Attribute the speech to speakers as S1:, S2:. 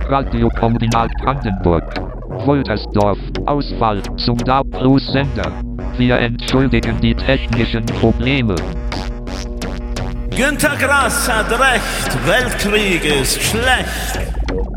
S1: Radiokombinat Brandenburg. Woltersdorf. Auswahl zum DAB+-Sender. Wir entschuldigen die technischen Probleme.
S2: Günter Grass hat recht, Weltkrieg ist schlecht.